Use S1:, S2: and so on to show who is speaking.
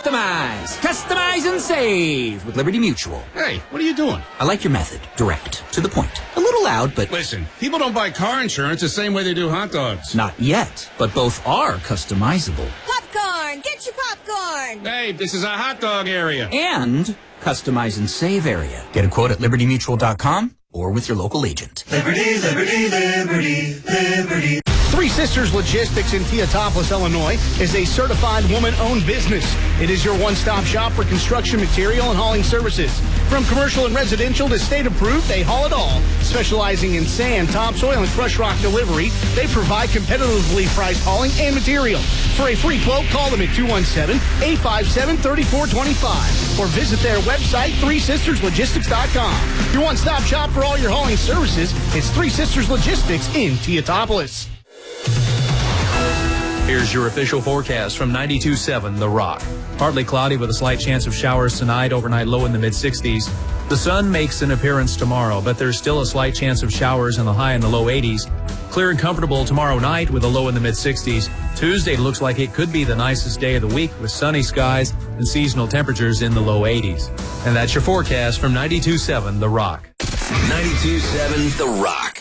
S1: Customize. Customize and save with Liberty Mutual.
S2: Hey, what are you doing?
S1: I like your method. Direct. To the point. A little loud, but...
S2: Listen, people don't buy car insurance the same way they do hot dogs.
S1: Not yet, but both are customizable.
S3: Popcorn! Get your popcorn!
S2: Hey, this is a hot dog area.
S1: And customize and save area. Get a quote at libertymutual.com or with your local agent.
S4: Liberty, liberty, liberty, liberty.
S5: Three Sisters Logistics in Teotopolis, Illinois is a certified woman-owned business. It is your one-stop shop for construction material and hauling services. From commercial and residential to state-approved, they haul it all. Specializing in sand, topsoil, and crushed rock delivery, they provide competitively priced hauling and material. For a free quote, call them at 217-857-3425 or visit their website, threesisterslogistics.com. Your one-stop shop for all your hauling services is Three Sisters Logistics in Teotopolis.
S6: Here's your official forecast from 92.7 The Rock. Partly cloudy with a slight chance of showers tonight, overnight low in the mid-60s. The sun makes an appearance tomorrow, but there's still a slight chance of showers and the high in the low 80s. Clear and comfortable tomorrow night with a low in the mid-60s. Tuesday looks like it could be the nicest day of the week with sunny skies and seasonal temperatures in the low 80s. And that's your forecast from 92.7 The Rock.
S7: 92.7 The Rock.